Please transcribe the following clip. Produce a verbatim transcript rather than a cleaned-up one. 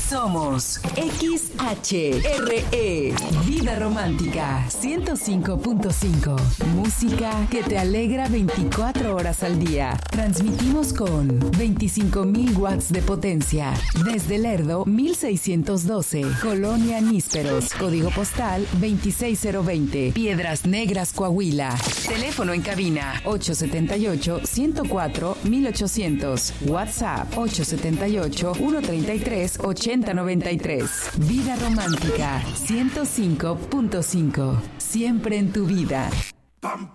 Somos X H R E, Vida Romántica ciento cinco punto cinco. Música que te alegra veinticuatro horas al día. Transmitimos con veinticinco mil watts de potencia. Desde Lerdo, mil seiscientos doce. Colonia Nísperos. Código postal veintiséis mil veinte. Piedras Negras, Coahuila. Teléfono en cabina ocho siete ocho, uno cero cuatro, mil ochocientos. WhatsApp ocho siete ocho, uno tres tres, ocho cero nueve tres. Vida Romántica ciento cinco punto cinco. Siempre en tu vida. Pam,